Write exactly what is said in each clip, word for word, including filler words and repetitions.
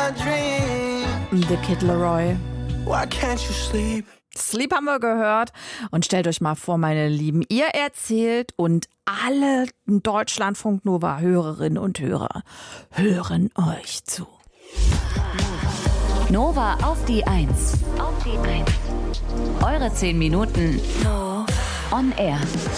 my dreams. The Kid Laroi. Why can't you sleep? Sleep haben wir gehört. Und stellt euch mal vor, meine Lieben, ihr erzählt und alle Deutschlandfunk Nova Hörerinnen und Hörer hören euch zu. Nova auf die Eins. Auf die Eins. Eure zehn Minuten on air.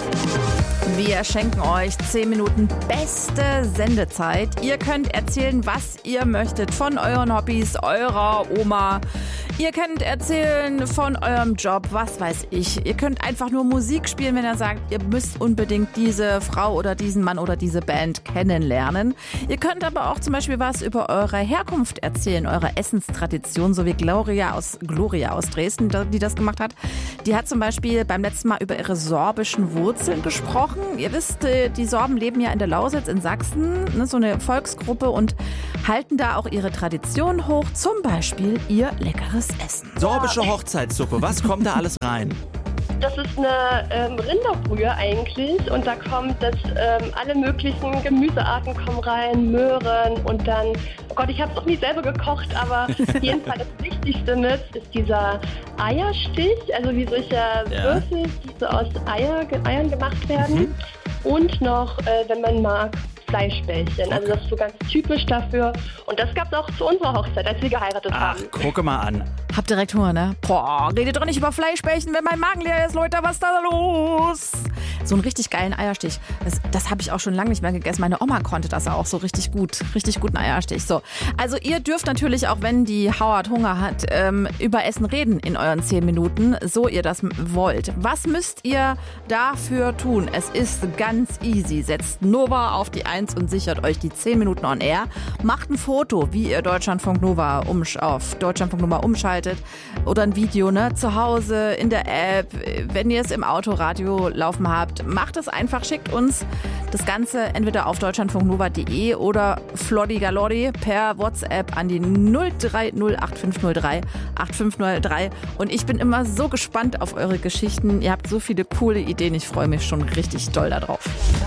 Wir schenken euch zehn Minuten beste Sendezeit. Ihr könnt erzählen, was ihr möchtet von euren Hobbys, eurer Oma. Ihr könnt erzählen von eurem Job, was weiß ich. Ihr könnt einfach nur Musik spielen, wenn ihr sagt, ihr müsst unbedingt diese Frau oder diesen Mann oder diese Band kennenlernen. Ihr könnt aber auch zum Beispiel was über eure Herkunft erzählen, eure Essenstradition, so wie Gloria aus, Gloria aus Dresden, die das gemacht hat. Die hat zum Beispiel beim letzten Mal über ihre sorbischen Wurzeln gesprochen. Ihr wisst, die Sorben leben ja in der Lausitz in Sachsen, ne, so eine Volksgruppe, und halten da auch ihre Tradition hoch, zum Beispiel ihr leckeres Essen. Sorbische Hochzeitssuppe, was kommt da alles rein? Das ist eine ähm, Rinderbrühe eigentlich, und da kommt das, ähm, alle möglichen Gemüsearten kommen rein, Möhren, und dann, oh Gott, ich habe es noch nie selber gekocht, aber auf jeden Fall das Wichtigste mit ist dieser Eierstich, also wie solche ja. Würfel, die so aus Eier, Eiern gemacht werden. Mhm. Und noch, äh, wenn man mag, Fleischbällchen. Okay. Also das ist so ganz typisch dafür. Und das gab es auch zu unserer Hochzeit, als wir geheiratet Ach, haben. Ach, gucke mal an. Habt direkt Hunger, ne? Boah, redet doch nicht über Fleischbällchen, wenn mein Magen leer ist, Leute. Was ist da los? So einen richtig geilen Eierstich. Das, das habe ich auch schon lange nicht mehr gegessen. Meine Oma konnte das auch so richtig gut. Richtig guten Eierstich. So. Also ihr dürft natürlich, auch wenn die Howard Hunger hat, ähm, über Essen reden in euren zehn Minuten, so ihr das wollt. Was müsst ihr dafür tun? Es ist ganz easy. Setzt Nova auf die Eins und sichert euch die zehn Minuten on air. Macht ein Foto, wie ihr Deutschlandfunk Nova umsch- auf Deutschlandfunk Nova umschaltet. Oder ein Video, ne? Zu Hause, in der App, wenn ihr es im Autoradio laufen habt. Macht es einfach, schickt uns das Ganze entweder auf deutschlandfunknova punkt de oder floddigaloddi per WhatsApp an die null drei null acht fünf null drei acht fünf null drei. Und ich bin immer so gespannt auf eure Geschichten. Ihr habt so viele coole Ideen. Ich freue mich schon richtig doll darauf.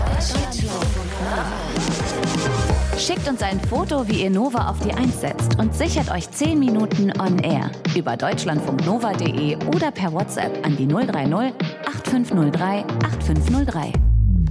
Schickt uns ein Foto, wie ihr Nova auf die Eins setzt, und sichert euch zehn Minuten on air über deutschlandfunknova punkt de oder per WhatsApp an die null drei null acht fünf null drei acht fünf null drei.